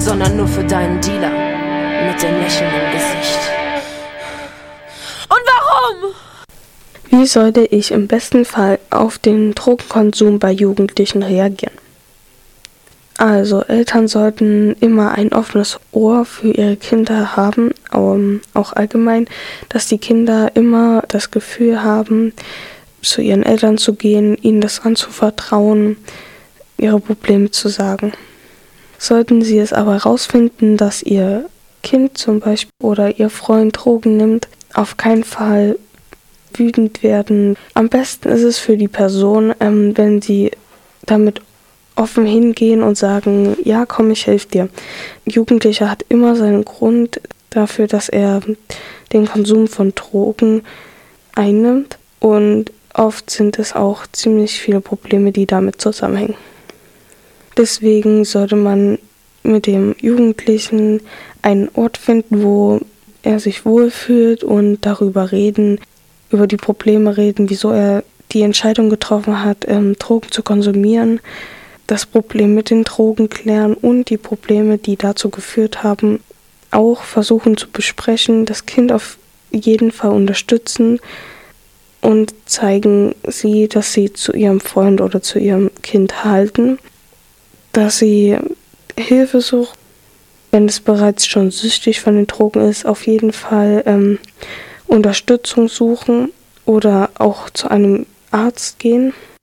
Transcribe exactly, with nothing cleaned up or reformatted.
sondern nur für deinen Dealer mit dem Lächeln im Gesicht. Und warum? Wie sollte ich im besten Fall auf den Drogenkonsum bei Jugendlichen reagieren? Also, Eltern sollten immer ein offenes Ohr für ihre Kinder haben, um, auch allgemein, dass die Kinder immer das Gefühl haben, zu ihren Eltern zu gehen, ihnen das anzuvertrauen, ihre Probleme zu sagen. Sollten sie es aber herausfinden, dass ihr Kind zum Beispiel oder ihr Freund Drogen nimmt, auf keinen Fall wütend werden. Am besten ist es für die Person, ähm, wenn sie damit offen hingehen und sagen, ja komm, ich helfe dir. Ein Jugendlicher hat immer seinen Grund dafür, dass er den Konsum von Drogen einnimmt und oft sind es auch ziemlich viele Probleme, die damit zusammenhängen. Deswegen sollte man mit dem Jugendlichen einen Ort finden, wo er sich wohlfühlt und darüber reden, über die Probleme reden, wieso er die Entscheidung getroffen hat, ähm, Drogen zu konsumieren, das Problem mit den Drogen klären und die Probleme, die dazu geführt haben, auch versuchen zu besprechen, das Kind auf jeden Fall unterstützen und zeigen sie, dass sie zu ihrem Freund oder zu ihrem Kind halten, dass sie Hilfe suchen, wenn es bereits schon süchtig von den Drogen ist, auf jeden Fall ähm, Unterstützung suchen oder auch zu einem Arzt gehen.